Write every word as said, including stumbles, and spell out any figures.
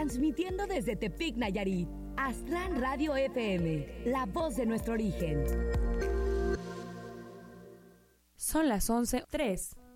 transmitiendo desde Tepic, Nayarit. Aztlán Radio F M, la voz de nuestro origen. Son las once tres.